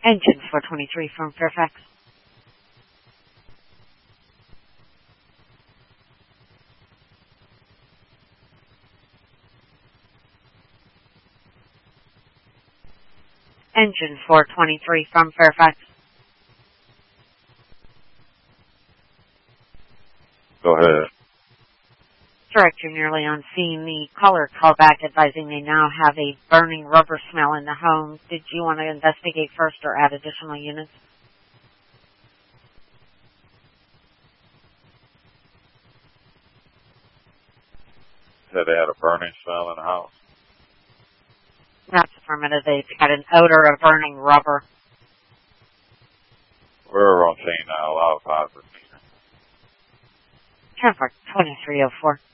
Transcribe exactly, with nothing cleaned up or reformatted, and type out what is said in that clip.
Engine four twenty-three from Fairfax. Engine four twenty-three from Fairfax. Go ahead. Director nearly on scene. The caller called back advising they now have a burning rubber smell in the home. Did you want to investigate first or add additional units? Said they had a burning smell in the house. That's affirmative. They've got an odor of burning rubber. We're on scene now. Allow five for Traffic twenty-three oh four.